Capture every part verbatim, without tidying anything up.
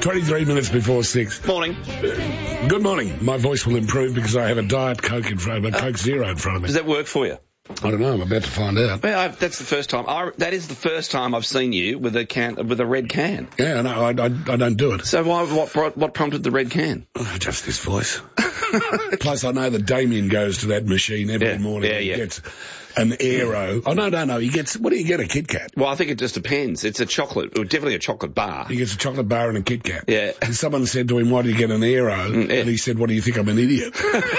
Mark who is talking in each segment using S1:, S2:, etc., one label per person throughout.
S1: twenty-three minutes before six.
S2: Morning.
S1: Good morning. My voice will improve because I have a Diet Coke in front of me, a Coke Zero in front of me.
S2: Does that work for you?
S1: I don't know. I'm about to find out.
S2: Well, I've, that's the first time. I, that is the first time I've seen you with a can with a red can.
S1: Yeah, no, I, I, I don't do it.
S2: So why? What, brought, what prompted the red can?
S1: Oh, just this voice. Plus, I know that Damien goes to that machine every
S2: Yeah,
S1: morning
S2: yeah,
S1: and
S2: yeah.
S1: gets an Aero. Oh, no, no, no. He gets, what do you get, a Kit Kat?
S2: Well, I think it just depends. It's a chocolate, definitely a chocolate bar.
S1: He gets a chocolate bar and a Kit Kat.
S2: Yeah.
S1: And someone said to him, why do you get an Aero?
S2: Mm, yeah.
S1: And he said, what do you think, I'm an idiot?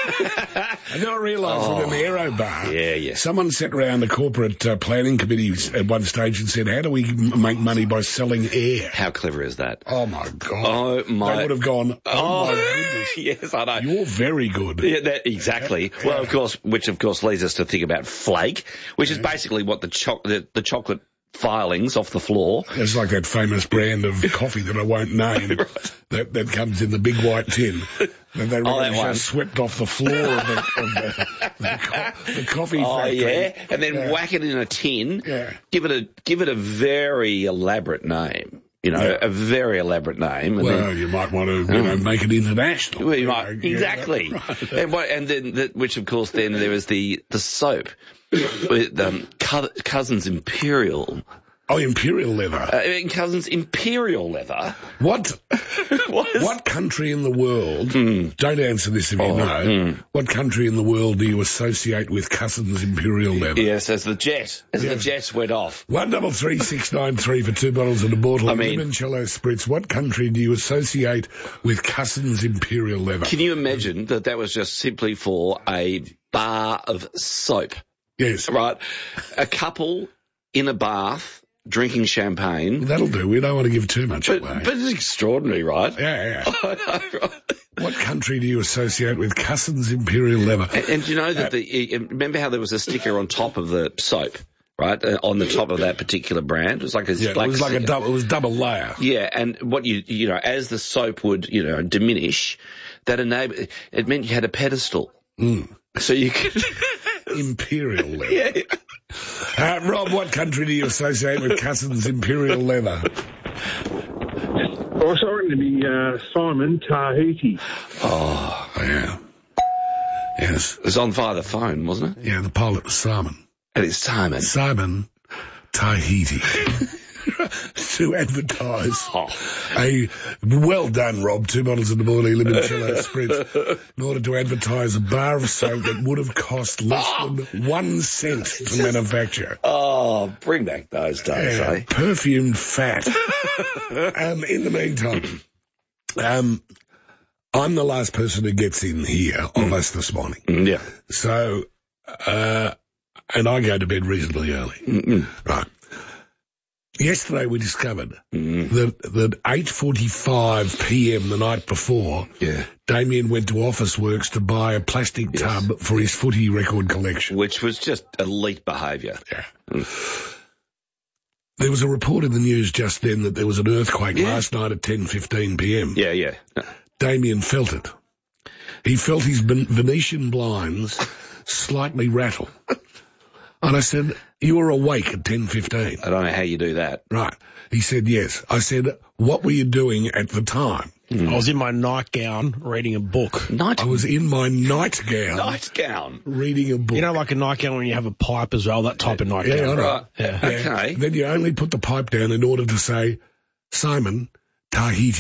S1: And then I realised
S2: Oh.
S1: with an Aero bar,
S2: Yeah, yeah.
S1: someone sat around the corporate uh, planning committee at one stage and said, how do we m- make money by selling air?
S2: How clever is that?
S1: Oh, my God.
S2: Oh, my-
S1: They would have gone, oh,
S2: Oh,
S1: my goodness.
S2: yes, I know.
S1: You're very good.
S2: Yeah, that, exactly.
S1: Yeah.
S2: Well, of course, which of course leads us to think about flake, which is basically what the, cho- the, the chocolate filings off the floor.
S1: It's like that famous brand of coffee that I won't name
S2: Right.
S1: that, that comes in the big white tin. And they
S2: Oh, that
S1: really
S2: one.
S1: just swept off the floor of the, of the, the, co- the coffee
S2: Oh
S1: factory.
S2: yeah, and then
S1: Yeah.
S2: whack it in a tin.
S1: Yeah.
S2: Give it a give it a very elaborate name. You know,
S1: Yeah.
S2: a very elaborate name. And
S1: Well,
S2: then,
S1: you might want to, you know, make it international.
S2: well, you
S1: you
S2: might,
S1: know, yeah,
S2: exactly.
S1: right.
S2: And, what, and then, the, which of course, then there was the the soap, with um, Co- Cousins Imperial.
S1: Oh, Imperial leather.
S2: Uh, I mean, Cousins Imperial leather.
S1: What
S2: What is-
S1: what country in the world,
S2: Hmm.
S1: don't answer this if you
S2: Oh,
S1: know, what country in the world do you associate with Cousins Imperial leather?
S2: Yes, as the jet, as the
S1: Yes.
S2: jets went off.
S1: One double three six nine three for two bottles and a bottle
S2: I
S1: of
S2: mean-
S1: limoncello spritz. What country do you associate with Cousins Imperial leather?
S2: Can you imagine that that was just simply for a bar of soap?
S1: Yes,
S2: Right, a couple in a bath drinking champagne.
S1: that'll do. We don't want to give too much
S2: But,
S1: away.
S2: but it's extraordinary, right?
S1: yeah, yeah.
S2: I know, right?
S1: What country do you associate with Cousins Imperial leather?
S2: And, and do you know that the, uh, remember how there was a sticker on top of the soap, right? Uh, on the top of that particular brand. It was like a
S1: Yeah,
S2: black
S1: it was like a
S2: sticker.
S1: double. It was double layer.
S2: Yeah, and what you, you know, as the soap would, you know, diminish, that enabled, it meant you had a pedestal.
S1: Mm.
S2: So you could,
S1: Imperial leather.
S2: yeah.
S1: Uh, Rob, what country do you associate with Cousins Imperial leather?
S3: Oh, sorry to be uh, Simon Tahiti.
S2: Oh,
S1: Yeah. Yes.
S2: it was on via the phone, wasn't it?
S1: Yeah, the pilot was Simon.
S2: And it's Simon.
S1: Simon Tahiti. To advertise
S2: Oh.
S1: a well done, Rob. Two bottles of the morning limoncello spritz in order to advertise a bar of soap that would have cost less than one cent to manufacture.
S2: Oh, bring back those days,
S1: Yeah,
S2: eh?
S1: perfumed fat. um, in the meantime, um, I'm the last person who gets in here of us this morning.
S2: Mm, yeah.
S1: So, uh, and I go to bed reasonably early.
S2: Mm-mm.
S1: Right. Yesterday we discovered
S2: Mm.
S1: that, that eight forty-five p.m. the night before,
S2: Yeah.
S1: Damien went to Office Works to buy a plastic tub for his footy record collection.
S2: Which was just elite behaviour.
S1: Yeah. There was a report in the news just then that there was an earthquake
S2: Yeah.
S1: last night at ten fifteen p.m.
S2: Yeah, yeah.
S1: Damien felt it. He felt his Ven- Venetian blinds slightly rattle. And I said, you were awake at ten fifteen.
S2: I don't know how you do that.
S1: Right. He said, yes. I said, what were you doing at the time?
S4: I was in my nightgown reading a book.
S2: Night,
S1: I was in my nightgown
S2: nightgown.
S1: reading a book.
S4: You know, like a nightgown when you have a pipe as well, that type of nightgown.
S1: yeah, I know.
S2: Right.
S4: Yeah.
S2: Okay.
S1: Then you only put the pipe down in order to say, Simon Tahiti.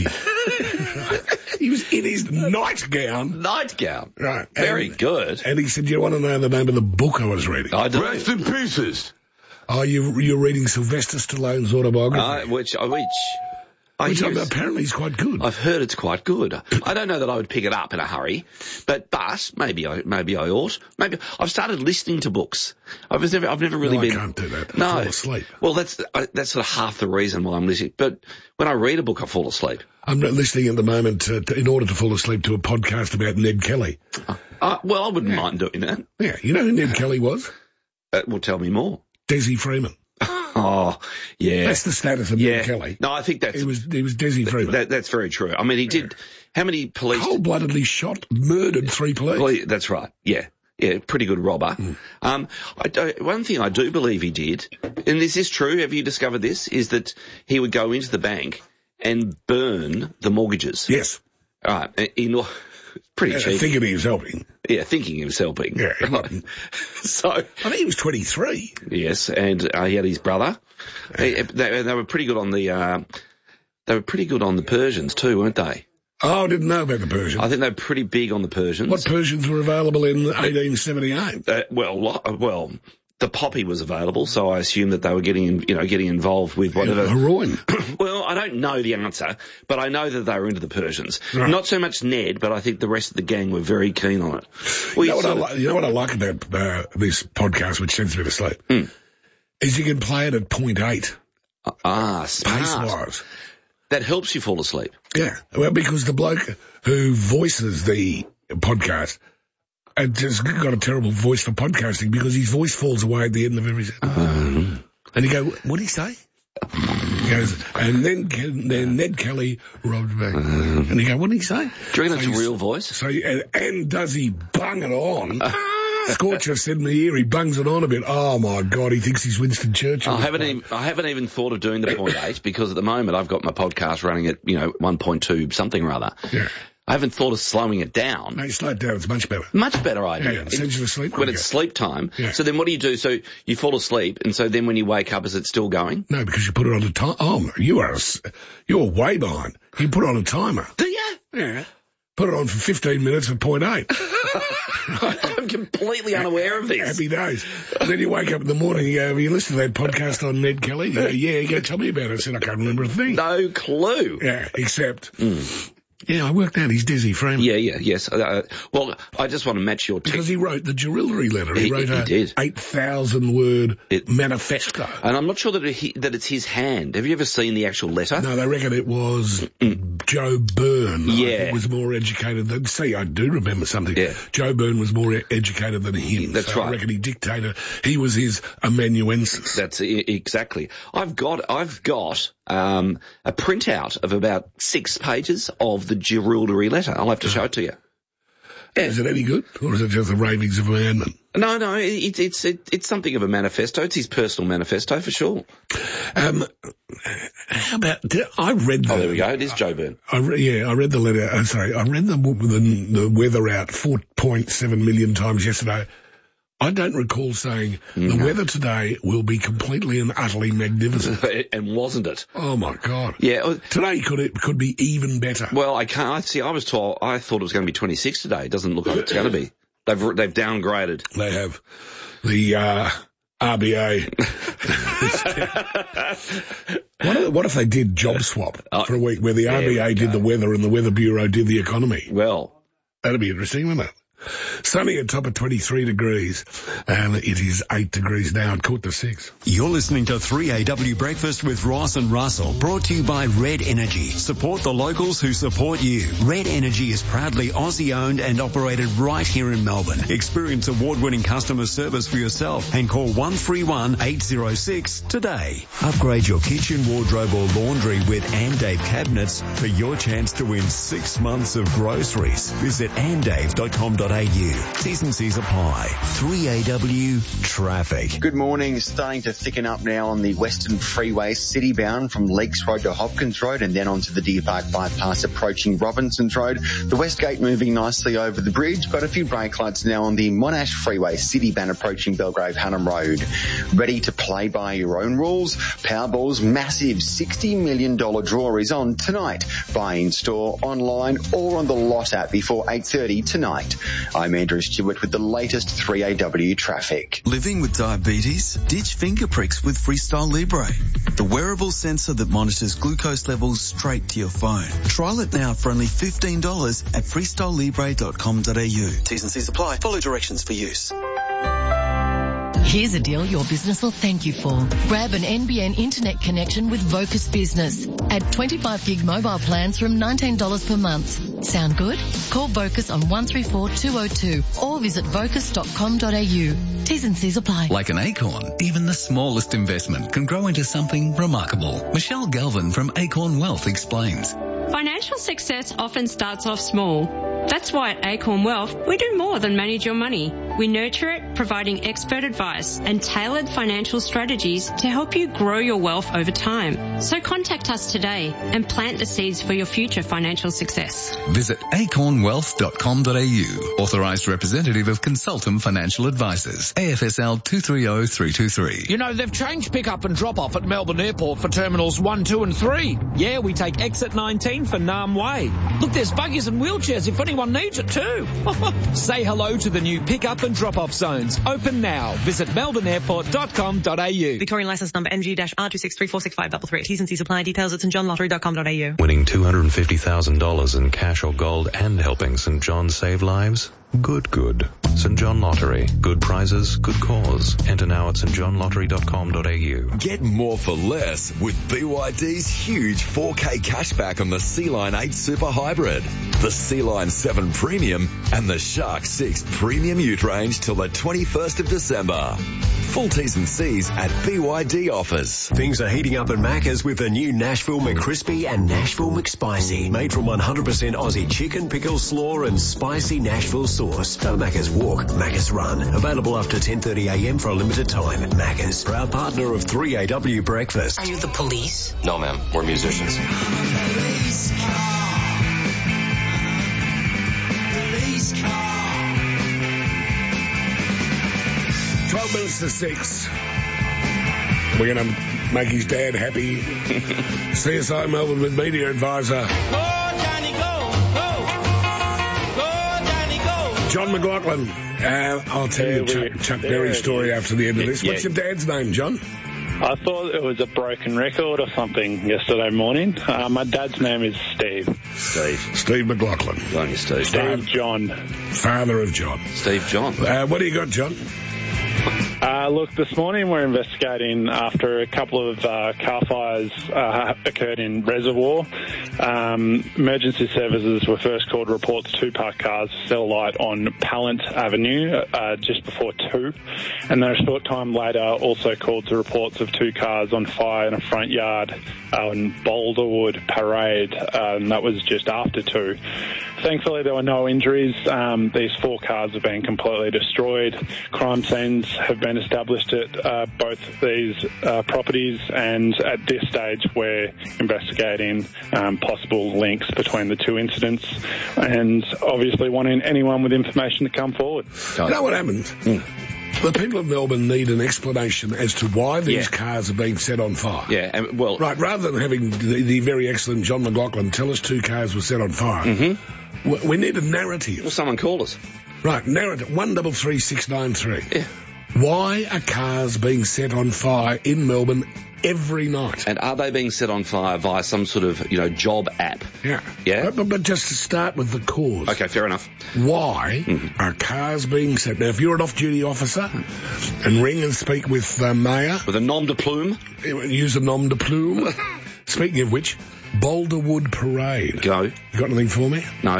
S1: He was in his nightgown.
S2: Nightgown.
S1: Right.
S2: Very
S1: And-
S2: good.
S1: And he said, you want to know the name of the book I was reading?
S2: I do.
S5: Rest in pieces.
S1: Oh, you, you're reading Sylvester Stallone's autobiography.
S2: Uh, which, uh, which, I
S1: which
S2: hear-
S1: apparently is quite good.
S2: I've heard it's quite good. I don't know that I would pick it up in a hurry, but but maybe I maybe I ought. Maybe I've started listening to books. I've never I've never really
S1: No, I
S2: been.
S1: can't do that. I
S2: No,
S1: fall asleep.
S2: Well, that's uh, that's sort of half the reason why I'm listening. But when I read a book, I fall asleep.
S1: I'm not listening at the moment uh, to, in order to fall asleep to a podcast about Ned Kelly.
S2: Uh, well, I wouldn't mind doing that.
S1: Yeah, you know who Ned Kelly was?
S2: That will tell me more.
S1: Desi Freeman.
S2: Oh, yeah.
S1: That's the status of
S2: yeah.
S1: Ned Kelly.
S2: No, I think that's
S1: He was he was Desi Freeman.
S2: that, that's very true. I mean, he did. How many police?
S1: Cold-bloodedly shot, murdered three police.
S2: Well, that's right. Yeah. Yeah, pretty good robber. Mm. Um, I do, one thing I do believe he did, and this is true, have you discovered this, is that he would go into the bank and burn the mortgages.
S1: Yes.
S2: All right. In, pretty
S1: Uh,
S2: cheap.
S1: thinking he was helping.
S2: Yeah, thinking he was helping.
S1: Yeah.
S2: Right. So,
S1: I think he was twenty-three.
S2: yes, and uh, he had his brother. They, they, they were pretty good on the, uh, they were pretty good on the Persians too, weren't they?
S1: Oh, I didn't know about the Persians.
S2: I think they were pretty big on the Persians.
S1: What Persians were available in eighteen seventy-eight?
S2: Uh, well, lo- well, the poppy was available, so I assume that they were getting, you know, getting involved with whatever.
S1: Heroin.
S2: Well, I don't know the answer, but I know that they were into the Persians.
S1: Right.
S2: Not so much Ned, but I think the rest of the gang were very keen on it. We
S1: You know, what I
S2: sort of-
S1: like, you know what I like about uh, this podcast, which sends me to sleep,
S2: Mm.
S1: is you can play it at point eight,
S2: ah, smart.
S1: pace-wise.
S2: That helps you fall asleep.
S1: Yeah, well, because the bloke who voices the podcast has just got a terrible voice for podcasting because his voice falls away at the end of every sentence.
S2: Um,
S1: And you go, what did he say? He goes, and then, then Ned Kelly robbed back. And you go, what did he say?
S2: do you reckon
S1: So
S2: it's a
S1: he's-
S2: real voice?
S1: So, and, and does he bung it on? Scorcher said in the ear, he bungs it on a bit. Oh my God, he thinks he's Winston Churchill.
S2: I haven't even, I haven't even thought of doing the point eight because at the moment I've got my podcast running at, you know, one point two something or other.
S1: Yeah.
S2: I haven't thought of slowing it down.
S1: No, you slow it down, it's much better.
S2: Much better idea.
S1: Yeah, it sends you to sleep
S2: when
S1: quicker.
S2: it's sleep time.
S1: Yeah.
S2: So then what do you do? So you fall asleep, and so then when you wake up, is it still going?
S1: No, because you put it on a time. Oh, you are, a s- you're way behind. You put on a timer.
S2: Do you?
S1: Yeah. Put it on for fifteen minutes at point eight.
S2: I'm completely unaware of this.
S1: Happy days. And then you wake up in the morning and you go, have you listened to that podcast on Ned Kelly? You go, yeah, you go, tell me about it. I said, I can't remember a thing.
S2: No clue.
S1: Yeah, except, yeah, I worked out he's Dizzy Freeman.
S2: Yeah, yeah, yes. Uh, well, I just want to match your
S1: Because
S2: text.
S1: he wrote the Jerilderie letter. He,
S2: He-
S1: wrote
S2: he
S1: a
S2: did.
S1: eight thousand word
S2: It-
S1: manifesto.
S2: And I'm not sure that, he, that it's his hand. Have you ever seen the actual letter?
S1: No, they reckon it was Joe Byrne.
S2: Yeah.
S1: Who was more educated than, see, I do remember something.
S2: Yeah.
S1: Joe Byrne was more e- educated than him.
S2: That's
S1: so
S2: right.
S1: I reckon he dictated, he was his amanuensis.
S2: That's I- exactly. I've got, I've got, um, a printout of about six pages of the Jerilderie letter. I'll have to show it to you.
S1: Is it any good? Or is it just the ravings of a madman?
S2: No, no, it, it's it, it's something of a manifesto. It's his personal manifesto for sure.
S1: Um, how about, I read the,
S2: Oh, there we go. It is Joe Byrne.
S1: I re- yeah, I read the letter, uh, sorry, I read the, the, the weather out four point seven million times yesterday. I don't recall saying the weather today will be completely and utterly magnificent.
S2: And wasn't it?
S1: Oh my God.
S2: Yeah. uh,
S1: Today could it could be even better.
S2: Well, I can't. I see. I was told. I thought it was going to be twenty-six today. It doesn't look like it's going to be. They've they've downgraded.
S1: They have the uh, R B A. what, if, what if they did job swap for a week where the R B A
S2: we
S1: did
S2: go.
S1: the weather and the Weather Bureau did the economy?
S2: Well,
S1: That'd be interesting, wouldn't it? Sunny at top of twenty-three degrees, and it is eight degrees now at quarter to six.
S5: You're listening to three A W Breakfast with Ross and Russell, brought to you by Red Energy. Support the locals who support you. Red Energy is proudly Aussie-owned and operated right here in Melbourne. Experience award-winning customer service for yourself and call one three one, eight zero six today. Upgrade your kitchen, wardrobe or laundry with Andave cabinets for your chance to win six months of groceries. Visit andave dot com dot a u. T's and C's apply. three A W Traffic.
S6: Good morning. Starting to thicken up now on the Western Freeway, city-bound from Lakes Road to Hopkins Road and then onto the Deer Park bypass approaching Robinsons Road. The West Gate moving nicely over the bridge. Got a few brake lights now on the Monash Freeway, city-bound approaching Belgrave Hunnam Road. Ready to play by your own rules? Powerball's massive sixty million dollars draw is on tonight. Buy in store, online or on the Lot app before eight thirty tonight. I'm Andrew Stewart with the latest three A W traffic.
S7: Living with diabetes? Ditch finger pricks with Freestyle Libre, the wearable sensor that monitors glucose levels straight to your phone. Trial it now for only fifteen dollars at freestyle libre dot com dot a u. T's and C's apply. Follow directions for use.
S8: Here's a deal your business will thank you for. Grab an N B N internet connection with Vocus Business. Add twenty-five gig mobile plans from nineteen dollars per month. Sound good? Call Vocus on one three four, two oh two or visit vocus dot com dot a u. T's and C's apply.
S9: Like an acorn, even the smallest investment can grow into something remarkable. Michelle Galvin from Acorn Wealth explains.
S10: Financial success often starts off small. That's why at Acorn Wealth, we do more than manage your money. We nurture it, providing expert advice and tailored financial strategies to help you grow your wealth over time. So contact us today and plant the seeds for your future financial success.
S9: Visit acorn wealth dot com dot a u. Authorised representative of Consultum Financial Advisors. A F S L two three zero three two three.
S11: You know, they've changed pick-up and drop-off at Melbourne Airport for Terminals one, two and three. Yeah, we take exit nineteen for Nam Way. Look, there's buggies and wheelchairs if anyone needs it too. Say hello to the new pick-up and drop-off zones. Open now. Visit melbourne airport dot com dot a u.
S12: Victorian licence number M G R two six three four six five three three. T's and C's apply. Details at st john lottery dot com dot a u.
S13: Winning two hundred fifty thousand dollars in cash or gold and helping St John save lives? Good, good. St John Lottery. Good prizes, good cause. Enter now at st john lottery dot com dot a u.
S14: Get more for less with B Y D's huge four K cashback on the Sea-Line eight Super Hybrid, the Sea-Line seven Premium and the Shark six Premium Ute range till the twenty-first of December. Full T's and C's at B Y D offers.
S15: Things are heating up at Macca's with the new Nashville McCrispy and Nashville McSpicy. Made from one hundred percent Aussie chicken, pickle, slaw and spicy Nashville sauce. No Macca's walk, Macca's run. Available after ten thirty a m for a limited time. Macca's, proud partner of three A W Breakfast.
S16: Are you the police?
S17: No, ma'am. We're musicians.
S18: Police car. Police car.
S1: twelve minutes to six. We're going to make his dad happy. C S I Melbourne with media advisor.
S18: Go, Johnny, go. Go. Go, Johnny, go.
S1: John McLaughlin. Uh, I'll tell you
S19: Yeah,
S1: Chuck,
S19: we-
S1: Chuck
S19: there
S1: Berry's
S19: it
S1: story
S19: is.
S1: after the end of this.
S19: Yeah.
S1: What's your dad's name, John?
S19: I thought it was a broken record or something yesterday morning. Uh, my dad's name is Steve.
S2: Steve.
S1: Steve McLaughlin.
S2: Go you, Steve.
S19: Steve John.
S1: Father of John.
S2: Steve John.
S1: Uh, what do you got, John?
S19: Uh, look, this morning we're investigating after a couple of uh, car fires uh, occurred in Reservoir. Um, emergency services were first called to report two parked cars fell light on Pallant Avenue uh, just before two. And then a short time later also called to reports of two cars on fire in a front yard uh, on Boulderwood Parade. Uh, and that was just after two. Thankfully, there were no injuries. Um, these four cars have been completely destroyed. Crime scenes have been established at uh, both these uh, properties, and at this stage, we're investigating um, possible links between the two incidents, and obviously wanting anyone with information to come forward.
S1: You know what happened? Mm. The people of Melbourne need an explanation as to why these
S2: Yeah.
S1: cars are being set on fire.
S2: Yeah, and, well...
S1: Right, rather than having the, the very excellent John McLaughlin tell us two cars were set on fire,
S2: Mm-hmm.
S1: we, we need a narrative.
S2: Well, someone called us.
S1: Right, narrative, one double three six nine three.
S2: Yeah.
S1: Why are cars being set on fire in Melbourne every night?
S2: And are they being set on fire via some sort of, you know, job app?
S1: Yeah.
S2: Yeah?
S1: But, but, but just to start with the cause.
S2: Okay, fair enough.
S1: Why
S2: Mm-hmm.
S1: are cars being set? Now, if you're an off-duty officer and ring and speak with uh, Mayor...
S2: With a nom de plume?
S1: Use a nom de plume. Speaking of which, Boulderwood Parade.
S2: Go.
S1: You got anything for me?
S2: No.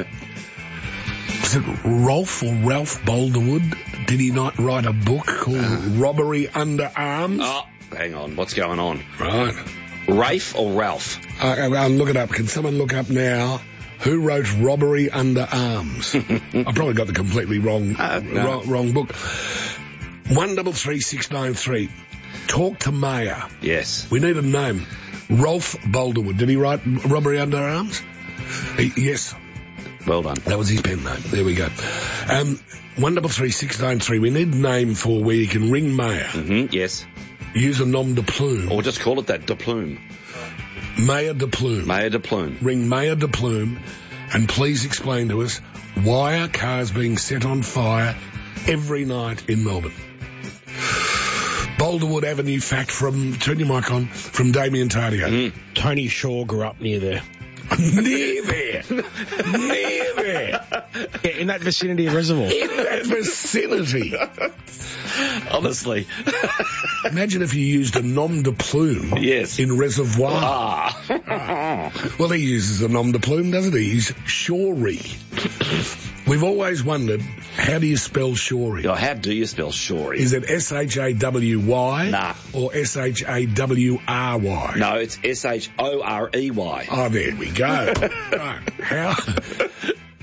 S1: Is it Rolf or Ralph Boulderwood? Did he not write a book called uh, Robbery Under Arms?
S2: Oh, hang on. What's going on?
S1: Right.
S2: Rafe or Ralph?
S1: Uh, I'll look it up. Can someone look up now who wrote Robbery Under Arms? I probably got the completely wrong
S2: Uh, no.
S1: wrong, wrong book. One double three six nine three. Talk to Mayor.
S2: Yes.
S1: We need a name. Rolf Boulderwood. Did he write Robbery Under Arms? He, yes.
S2: Well done.
S1: That was his pen name. There we go. Um, one double three six nine three. We need a name for where you can ring Mayor.
S2: Mm-hmm. Yes.
S1: Use a nom de plume.
S2: Or just call it that, de plume.
S1: Mayor de plume.
S2: Mayor de plume.
S1: Ring Mayor de plume and please explain to us why are cars being set on fire every night in Melbourne. Boulderwood Avenue fact from, turn your mic on, from Damien Tardio.
S4: Mm. Tony Shaw grew up near there.
S1: Near there. Near there.
S4: Yeah, in that vicinity of Reservoir.
S1: In that vicinity.
S2: Honestly.
S1: Imagine if you used a nom de plume
S2: yes.
S1: in Reservoir.
S2: Ah.
S1: ah. Well, he uses a nom de plume, doesn't he? He's Shawry. We've always wondered, how do you spell Shawry?
S2: Oh, how do you spell Shawry?
S1: Is it S H A W Y
S2: Nah.
S1: or S H A W R Y?
S2: No, it's S H O R E Y.
S1: Oh, there we go. Right. How...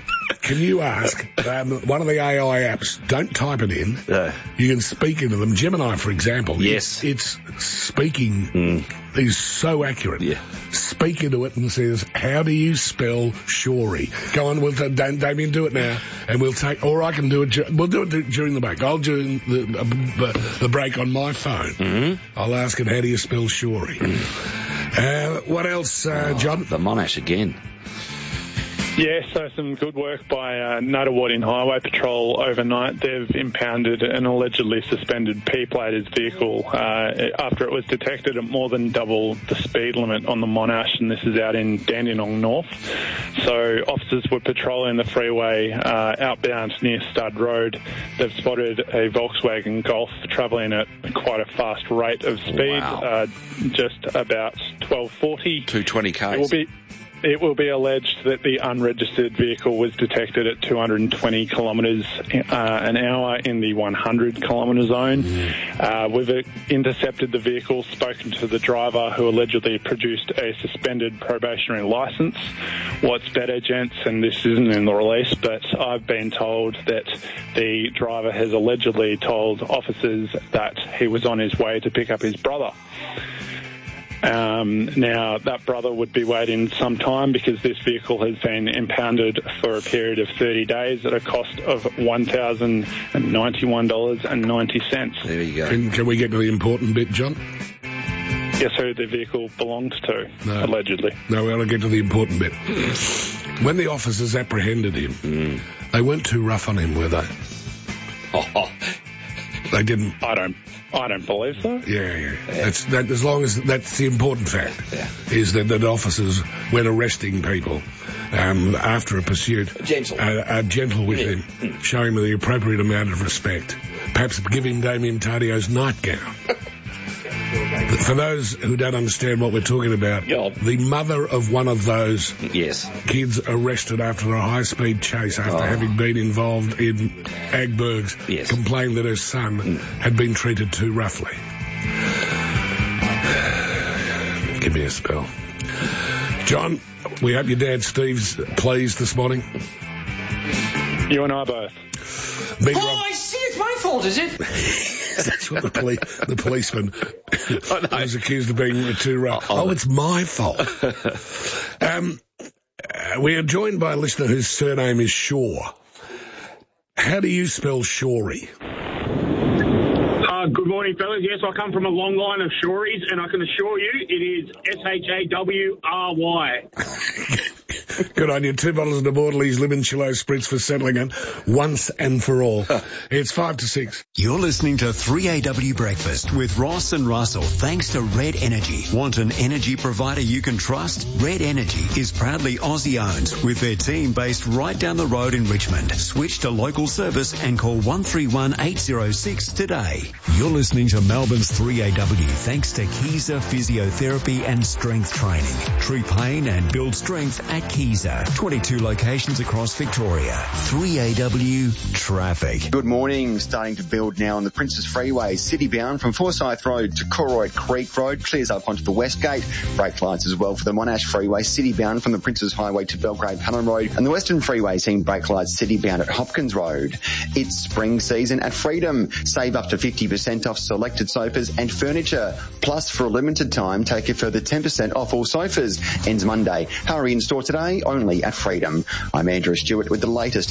S1: Can you ask um, one of the A I apps? Don't type it in.
S2: Uh,
S1: you can speak into them. Gemini, for example.
S2: Yes.
S1: It's, it's speaking
S2: mm.
S1: is so accurate.
S2: Yeah.
S1: Speak into it and says, "How do you spell Shorey?" Go on, we'll t- Damien, do it now, and we'll take. Or I can do it. Ju- we'll do it d- during the break. I'll do the, uh, the, the break on my phone.
S2: Mm-hmm.
S1: I'll ask it, "How do you spell Shorey?" Mm. Uh, what else, uh,
S2: oh,
S1: John?
S2: The Monash again.
S19: Yeah, so some good work by uh, Nuttawading Highway Patrol overnight. They've impounded an allegedly suspended P-plated vehicle uh, after it was detected at more than double the speed limit on the Monash, and this is out in Dandenong North. So officers were patrolling the freeway uh, outbound near Stud Road. They've spotted a Volkswagen Golf travelling at quite a fast rate of speed,
S2: wow.
S19: uh, just about twelve forty.
S2: two twenty k's.
S19: It will be... It will be alleged that the unregistered vehicle was detected at two hundred twenty kilometres uh, an hour in the one hundred kilometre zone. Mm. Uh, we've intercepted the vehicle, spoken to the driver who allegedly produced a suspended probationary licence. What's better, gents, and this isn't in the release, but I've been told that the driver has allegedly told officers that he was on his way to pick up his brother. Um, now, that brother would be waiting some time because this vehicle has been impounded for a period of thirty days at a cost of one thousand ninety-one dollars ninety.
S2: There you go.
S1: Can, can we get to the important bit, John?
S19: Guess who the vehicle belonged to,
S1: no.
S19: allegedly.
S1: No, we want to get to the important bit. When the officers apprehended him,
S2: mm.
S1: they weren't too rough on him, were they?
S2: Oh,
S1: they didn't.
S19: I don't. I don't believe so.
S1: Yeah, yeah. yeah. That's that. As long as that's the important fact,
S2: yeah.
S1: is that that officers, when arresting people, um, after a pursuit,
S2: gentle,
S1: are, are gentle with
S2: yeah.
S1: him, showing him the appropriate amount of respect. Perhaps giving Damien Tardio's nightgown. For those who don't understand what we're talking about,
S2: God.
S1: the mother of one of those
S2: yes.
S1: kids arrested after a high-speed chase after
S2: oh.
S1: having been involved in Agbergs
S2: yes.
S1: complained that her son mm. had been treated too roughly. Give me a spell. John, we hope your dad Steve's pleased this morning.
S19: You and I both.
S2: Big oh, Rob- I see. It's my fault, is it?
S1: That's what the, poli- the policeman oh, no. was accused of being too rough. Oh, oh, it's my fault. um, uh, we are joined by a listener whose surname is Shaw. How do you spell Shorey?
S3: Uh, good morning, fellas. Yes, I come from a long line of Shoreys, and I can assure you it is S H A W R Y.
S1: Good on you. Two bottles of the Bordelais Limoncello Spritz for settling it once and for all. It's five to six.
S5: You're listening to three A W Breakfast with Ross and Russell, thanks to Red Energy. Want an energy provider you can trust? Red Energy is proudly Aussie owned with their team based right down the road in Richmond. Switch to local service and call one three one eight zero six today. You're listening to Melbourne's three A W thanks to Keyser Physiotherapy and Strength Training. Treat pain and build strength at Keyser. twenty-two locations across Victoria. three A W Traffic.
S6: Good morning. Starting to build now on the Princes Freeway. City bound from Forsyth Road to Corroy Creek Road. Clears up onto the West Gate. Brake lights as well for the Monash Freeway. City bound from the Princes Highway to Belgrave Helen Road. And the Western Freeway seeing brake lights city bound at Hopkins Road. It's spring season at Freedom. Save up to fifty percent off selected sofas and furniture. Plus, for a limited time, take a further ten percent off all sofas. Ends Monday. Hurry in store today, only at Freedom. I'm Andrew Stewart with the latest